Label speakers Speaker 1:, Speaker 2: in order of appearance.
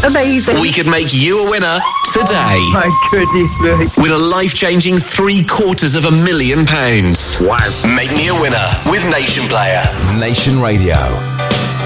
Speaker 1: Amazing.
Speaker 2: We could make you a winner today.
Speaker 1: Oh, my goodness me.
Speaker 2: Win a life-changing £750,000.
Speaker 1: Wow.
Speaker 2: Make me a winner with Nation Player.
Speaker 3: Nation Radio.